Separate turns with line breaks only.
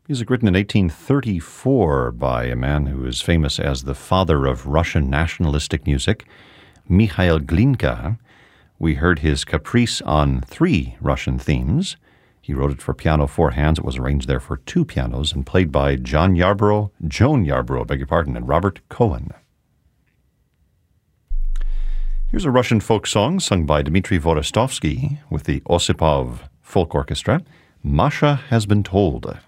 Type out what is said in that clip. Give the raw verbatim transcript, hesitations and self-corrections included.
Music written in eighteen thirty-four by a man who is famous as the father of Russian nationalistic music, Mikhail Glinka. We heard his Caprice on three Russian themes. He wrote it for piano, four hands. It was arranged there for two pianos and played by John Yarborough, Joan Yarborough, beg your pardon, and Robert Cohen. Here's a Russian folk song sung by Dmitry Vorostovsky with the Osipov Folk Orchestra. Masha Has Been Told.